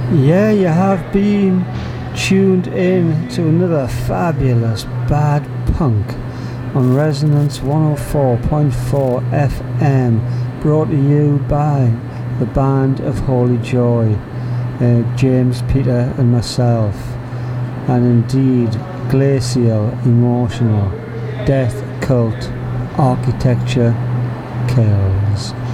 Yeah, you have been tuned in to another fabulous bad punk on Resonance 104.4 FM, brought to you by the Band of Holy Joy, James, Peter and myself, and indeed Glacial, Emotional, Death Cult, Architecture Kills.